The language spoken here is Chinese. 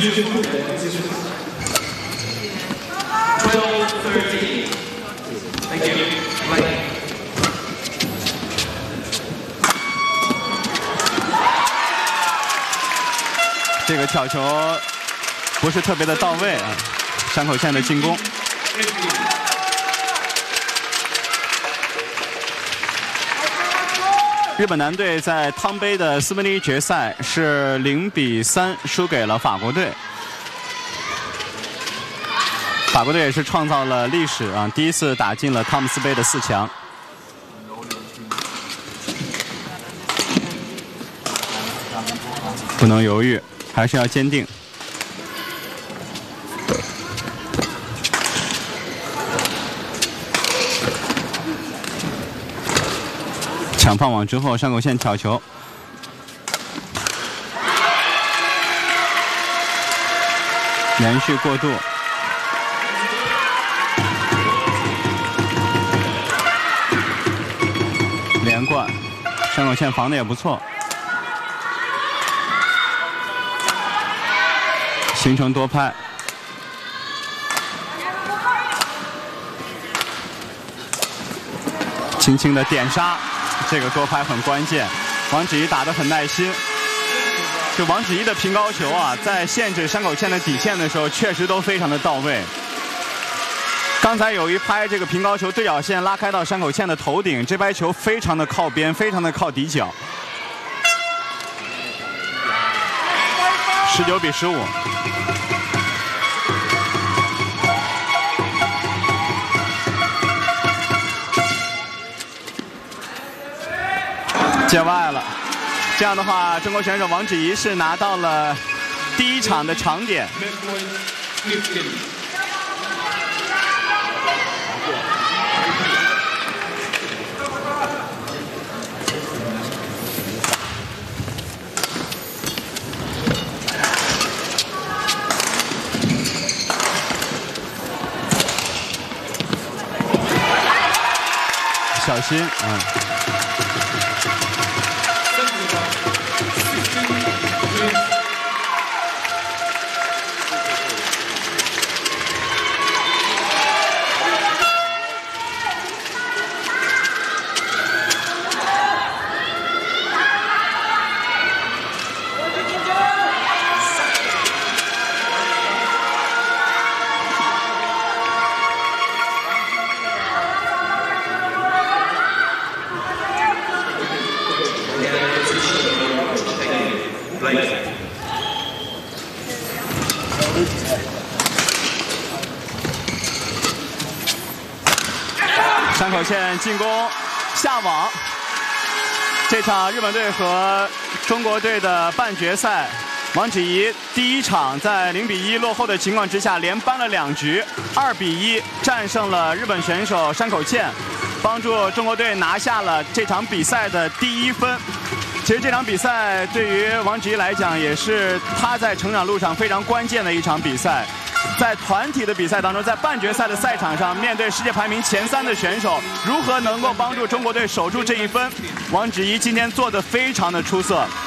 12-13. Thank you. Bye. 这个挑球不是特别的到位啊，山口茜的进攻。日本男队在汤杯的4分之1决赛是0-3输给了法国队。法国队也是创造了历史啊，第一次打进了汤姆斯杯的4强。不能犹豫，还是要坚定。抢放网之后，山口茜挑球，连续过渡，连贯，山口茜防的也不错，形成多拍。轻轻的点杀。这个多拍很关键，王芷怡打得很耐心。就王芷怡的平高球啊，在限制山口茜的底线的时候，确实都非常的到位。刚才有一拍这个平高球对角线拉开到山口茜的头顶，这拍球非常的靠边，非常的靠底角。19-15。界外了，这样的话，中国选手王芷怡是拿到了第1场的长点。小心，山口茜进攻下网。这场日本队和中国队的半决赛，王芷怡第1场在0-1落后的情况之下，连扳了2局，2-1战胜了日本选手山口茜，帮助中国队拿下了这场比赛的第1分。其实这场比赛对于王芷怡来讲，也是她在成长路上非常关键的一场比赛。在团体的比赛当中，在半决赛的赛场上，面对世界排名前3的选手，如何能够帮助中国队守住这1分？王芷怡今天做得非常的出色。